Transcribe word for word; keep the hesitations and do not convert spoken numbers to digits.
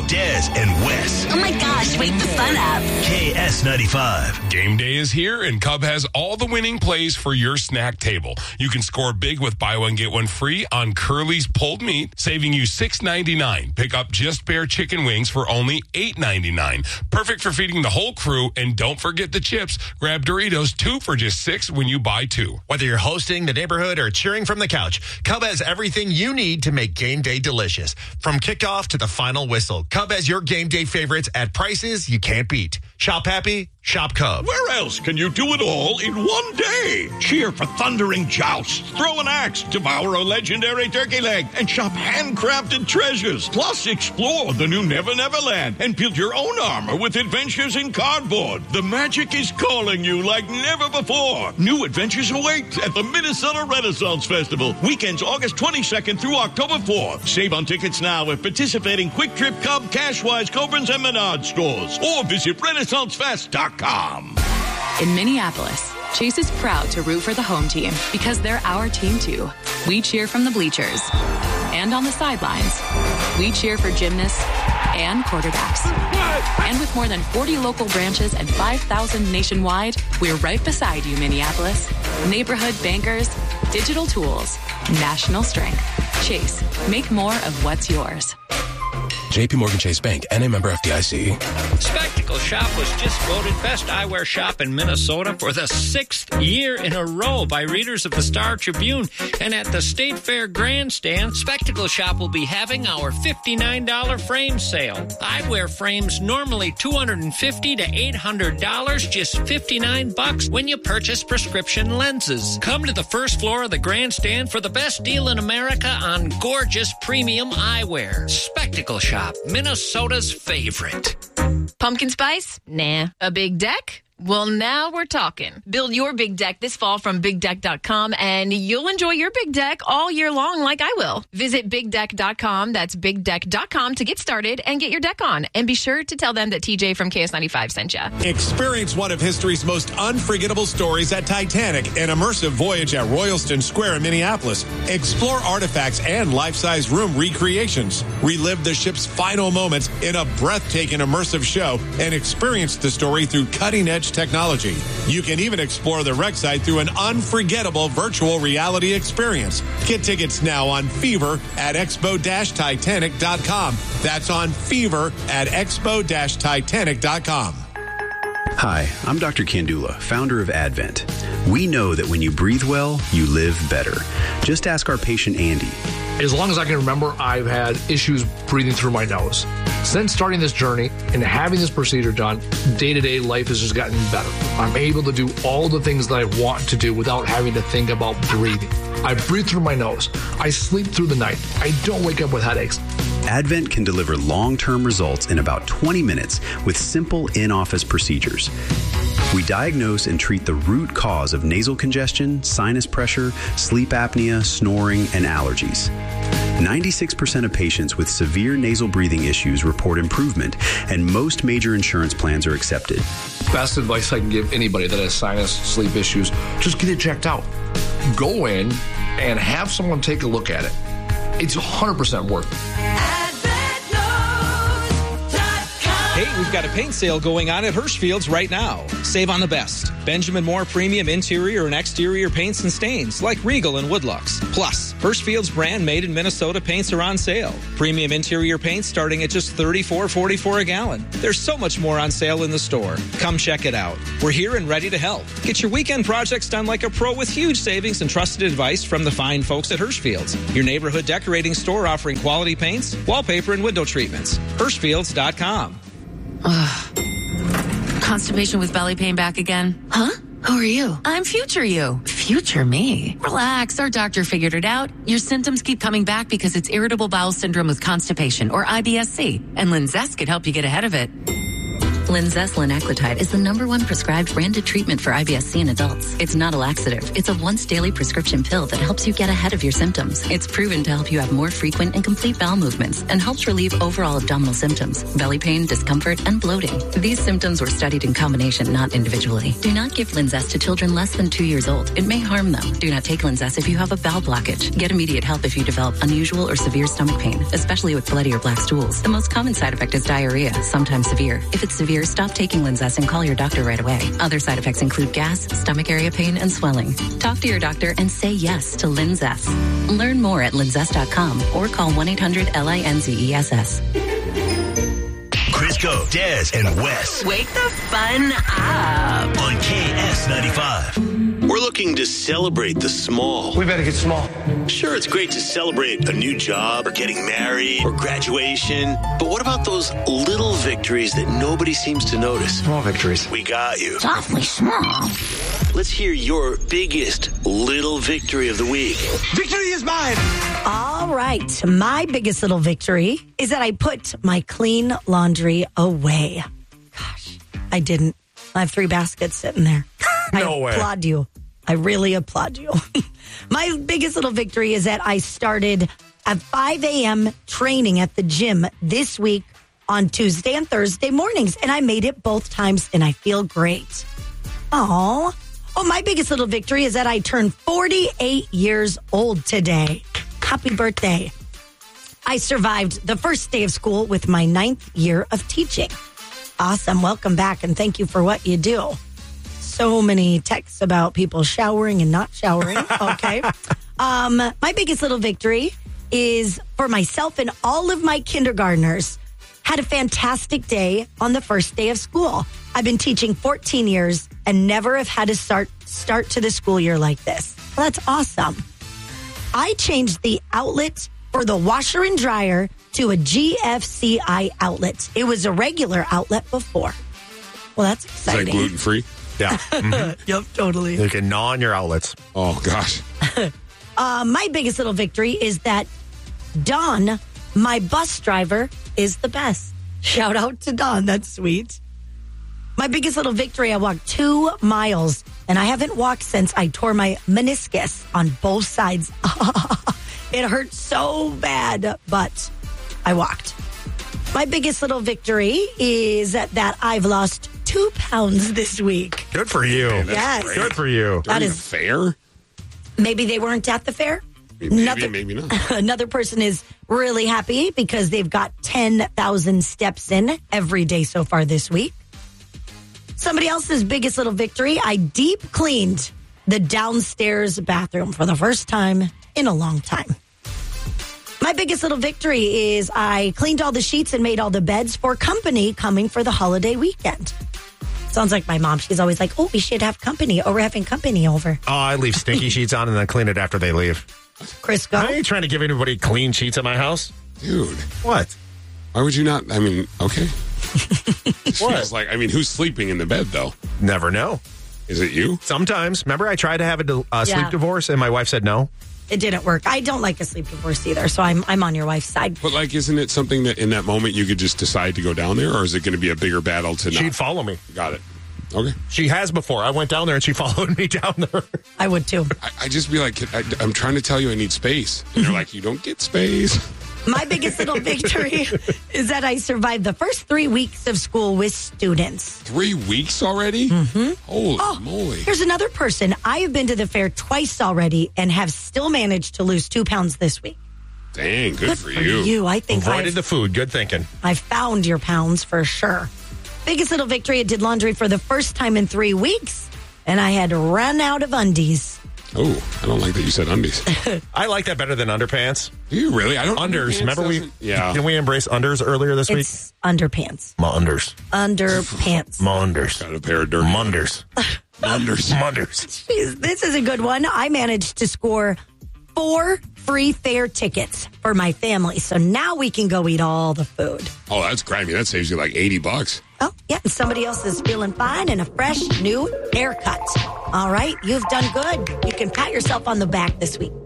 Dez and Wes. Oh my gosh, wake the fun up. K S ninety-five. Game day is here, and Cub has all the winning plays for your snack table. You can score big with buy one, get one free on Curly's pulled meat, saving you six ninety-nine. Pick up just bare chicken wings for only eight ninety-nine. Perfect for feeding the whole crew, and don't forget the chips. Grab Doritos, two for just six when you buy two. Whether you're hosting the neighborhood or cheering from the couch, Cub has everything you need to make game day delicious. From kickoff to the final whistle, Cub has your game day favorites at prices you can't beat. Shop happy, shop Cub. Where else can you do it all in one day? Cheer for thundering jousts, throw an axe, devour a legendary turkey leg, and shop handcrafted treasures. Plus, explore the new Never Never Land and build your own armor with adventures in cardboard. The magic is calling you like never before. New adventures await at the Minnesota Renaissance Festival. Weekends August twenty-second through October fourth. Save on tickets now at participating Quick Trip, Cub, Cashwise, Cobrins, and Menard stores. Or visit Renaissance Fest dot com. In Minneapolis, Chase is proud to root for the home team because they're our team too. We cheer from the bleachers and on the sidelines. We cheer for gymnasts and quarterbacks. And with more than forty local branches and five thousand nationwide, we're right beside you, Minneapolis. Neighborhood bankers, digital tools, national strength. Chase, make more of what's yours. J P Morgan Chase Bank, N A member F D I C. Spectacle Shop was just voted best eyewear shop in Minnesota for the sixth year in a row by readers of the Star Tribune. And at the State Fair Grandstand, Spectacle Shop will be having our fifty-nine dollars frame sale. Eyewear frames normally two hundred fifty dollars to eight hundred dollars, just fifty-nine bucks when you purchase prescription lenses. Come to the first floor of the Grandstand for the best deal in America on gorgeous premium eyewear. Spectacle Shop, Minnesota's favorite. Pumpkin spice? Nah. A big deck? Well, now we're talking. Build your big deck this fall from big deck dot com, and you'll enjoy your big deck all year long like I will. Visit big deck dot com, that's big deck dot com, to get started and get your deck on. And be sure to tell them that T J from K S ninety-five sent you. Experience one of history's most unforgettable stories at Titanic, an immersive voyage at Royalston Square in Minneapolis. Explore artifacts and life-size room recreations. Relive the ship's final moments in a breathtaking immersive show and experience the story through cutting-edge technology. You can even explore the wreck site through an unforgettable virtual reality experience. Get tickets now on Fever at expo dash titanic dot com. That's on Fever at expo dash titanic dot com. Hi, I'm Doctor Kandula, founder of Advent. We know that when you breathe well, you live better. Just ask our patient Andy. As long as I can remember, I've had issues breathing through my nose. Since starting this journey and having this procedure done, day-to-day life has just gotten better. I'm able to do all the things that I want to do without having to think about breathing. I breathe through my nose. I sleep through the night. I don't wake up with headaches. Advent can deliver long-term results in about twenty minutes with simple in-office procedures. We diagnose and treat the root cause of nasal congestion, sinus pressure, sleep apnea, snoring, and allergies. ninety-six percent of patients with severe nasal breathing issues report improvement, and most major insurance plans are accepted. Best advice I can give anybody that has sinus, sleep issues, just get it checked out. Go in and have someone take a look at it. It's one hundred percent worth it. Hey, we've got a paint sale going on at Hirschfield's right now. Save on the best. Benjamin Moore premium interior and exterior paints and stains like Regal and Woodlux. Plus, Hirschfield's brand made in Minnesota paints are on sale. Premium interior paints starting at just thirty-four forty-four a gallon. There's so much more on sale in the store. Come check it out. We're here and ready to help. Get your weekend projects done like a pro with huge savings and trusted advice from the fine folks at Hirschfield's. Your neighborhood decorating store offering quality paints, wallpaper, and window treatments. Hirschfields dot com. Ugh. Constipation with belly pain back again? Huh? Who are you? I'm future you. Future me? Relax, our doctor figured it out. Your symptoms keep coming back because it's irritable bowel syndrome with constipation, or I B S C, and Linzess could help you get ahead of it. Linzess linaclotide is the number one prescribed branded treatment for I B S C in adults. It's not a laxative. It's a once-daily prescription pill that helps you get ahead of your symptoms. It's proven to help you have more frequent and complete bowel movements and helps relieve overall abdominal symptoms, belly pain, discomfort, and bloating. These symptoms were studied in combination, not individually. Do not give Linzess to children less than two years old. It may harm them. Do not take Linzess if you have a bowel blockage. Get immediate help if you develop unusual or severe stomach pain, especially with bloody or black stools. The most common side effect is diarrhea, sometimes severe. If it's severe, stop taking Linzess and call your doctor right away. Other side effects include gas, stomach area pain, and swelling. Talk to your doctor and say yes to Linzess. Learn more at linzess dot com or call one eight hundred L I N Z E S S. Crisco, Des, and Wes. Wake the fun up. On K S ninety-five. We're looking to celebrate the small. We better get small. Sure, it's great to celebrate a new job or getting married or graduation. But what about those little victories that nobody seems to notice? Small victories. We got you. It's awfully small. Let's hear your biggest little victory of the week. Victory is mine. All right. My biggest little victory is that I put my clean laundry away. Gosh, I didn't. I have three baskets sitting there. No I way. applaud you. I really applaud you. My biggest little victory is that I started at five a.m. training at the gym this week on Tuesday and Thursday mornings, and I made it both times, and I feel great. Oh, oh, my biggest little victory is that I turned forty-eight years old today. Happy birthday. I survived the first day of school with my ninth year of teaching. Awesome. Welcome back, and thank you for what you do. So many texts about people showering and not showering. Okay. um, my biggest little victory is for myself and all of my kindergartners. Had a fantastic day on the first day of school. I've been teaching fourteen years and never have had to start start to the school year like this. Well, that's awesome. I changed the outlet for the washer and dryer to a G F C I outlet. It was a regular outlet before. Well, that's exciting. Is that gluten-free? Yeah. Mm-hmm. Yep, totally. You can gnaw on your outlets. Oh, gosh. uh, my biggest little victory is that Don, my bus driver, is the best. Shout out to Don. That's sweet. My biggest little victory, I walked two miles, and I haven't walked since I tore my meniscus on both sides. It hurt so bad, but I walked. My biggest little victory is that, that I've lost two pounds this week. Good for you. Man, Yes. great. Good for you. That During is- a fair? Maybe they weren't at the fair. Maybe, Another- maybe not. Another person is really happy because they've got ten thousand steps in every day so far this week. Somebody else's biggest little victory, I deep cleaned the downstairs bathroom for the first time in a long time. My biggest little victory is I cleaned all the sheets and made all the beds for company coming for the holiday weekend. Sounds like my mom. She's always like, oh, we should have company, or we're having company over. Oh, I leave stinky sheets on and then clean it after they leave. Crisco. I ain't trying to give anybody clean sheets at my house. Dude. What? Why would you not? I mean, okay. What? It's like, I mean, who's sleeping in the bed, though? Never know. Is it you? Sometimes. Remember, I tried to have a di- uh, sleep Yeah. divorce, and my wife said no. It didn't work. I don't like a sleep divorce either, so I'm I'm on your wife's side. But, like, isn't it something that in that moment you could just decide to go down there, or is it going to be a bigger battle to not? She'd follow me. Got it. Okay. She has before. I went down there, and she followed me down there. I would too. I, I just be like, I, I'm trying to tell you I need space. And they're like, you don't get space. My biggest little victory is that I survived the first three weeks of school with students. Three weeks already? Mm-hmm. Holy Oh, moly. Here's another person. I have been to the fair twice already and have still managed to lose two pounds this week. Dang, good, Good for, for you. you. I think Avoided I've- the food. Good thinking. I found your pounds for sure. Biggest little victory, I did laundry for the first time in three weeks, and I had run out of undies. Oh, I don't like that you said undies. I like that better than underpants. Do you really? I don't. Unders. underpants Remember we? doesn't- Yeah. Didn't we embrace unders earlier this week? It's underpants. My unders. Underpants. My unders. Got a pair of dirty Munders. unders. Munders. Jeez, this is a good one. I managed to score four free fair tickets for my family, so now we can go eat all the food. Oh, that's grimy. That saves you like eighty bucks. Oh, yeah, and somebody else is feeling fine and a fresh new haircut. All right, you've done good. You can pat yourself on the back this week.